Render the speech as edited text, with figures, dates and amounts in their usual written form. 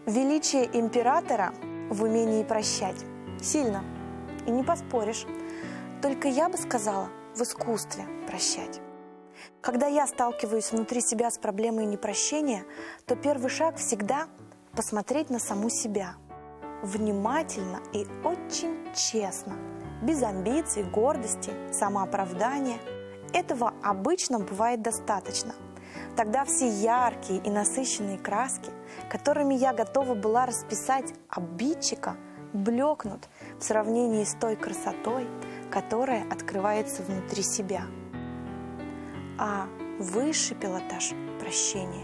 Величие императора в умении прощать. Сильно. И не поспоришь. Только я бы сказала, в искусстве прощать. Когда я сталкиваюсь внутри себя с проблемой непрощения, то первый шаг всегда посмотреть на саму себя. Внимательно и очень честно. Без амбиций, гордости, самооправдания. Этого обычно бывает достаточно. Тогда все яркие и насыщенные краски, которыми я готова была расписать обидчика, блекнут в сравнении с той красотой, которая открывается внутри себя. А высший пилотаж прощения